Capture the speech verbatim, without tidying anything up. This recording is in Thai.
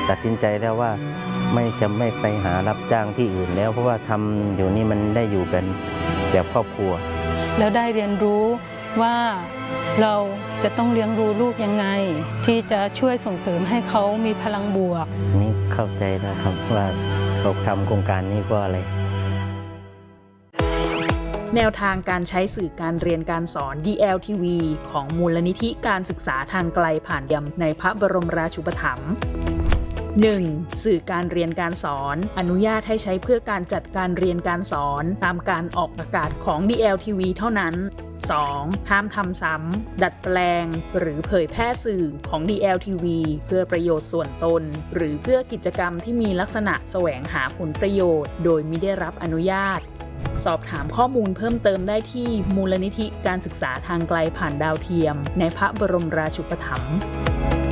ตัดสินใจแล้วว่าไม่จะไม่ไปหารับจ้างที่อื่นแล้วเพราะว่าทำอยู่นี่มันได้อยู่กันแบบครอบครัวแล้วได้เรียนรู้ว่าเราจะต้องเลี้ยงดูลูกยังไงที่จะช่วยส่งเสริมให้เขามีพลังบวกนี่เข้าใจแล้วครับว่าเราทำโครงการนี้เพราะอะไรแนวทางการใช้สื่อการเรียนการสอน ดี แอล ที วี ของมูลนิธิการศึกษาทางไกลผ่านยมในพระบรมราชูปถัมภ์ หนึ่ง. สื่อการเรียนการสอนอนุญาตให้ใช้เพื่อการจัดการเรียนการสอนตามการออกอากาศของ ดี แอล ที วี เท่านั้น สอง. ห้ามทำซ้ำดัดแปลงหรือเผยแพร่สื่อของ ดี แอล ที วี เพื่อประโยชน์ส่วนตนหรือเพื่อกิจกรรมที่มีลักษณะแสวงหาผลประโยชน์โดยมิได้รับอนุญาตสอบถามข้อมูลเพิ่มเติมได้ที่มูลนิธิการศึกษาทางไกลผ่านดาวเทียมในพระบรมราชูปถัมภ์